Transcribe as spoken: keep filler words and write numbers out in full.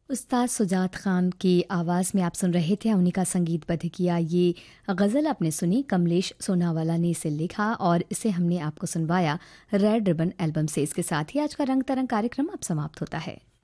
उस्ताद सुजात खान की आवाज़ में आप सुन रहे थे, उन्हीं का संगीतबद्ध किया ये गज़ल आपने सुनी। कमलेश सोनावाला ने इसे लिखा और इसे हमने आपको सुनवाया रेड रिबन एल्बम से। इसके साथ ही आज का रंग तरंग कार्यक्रम अब समाप्त होता है।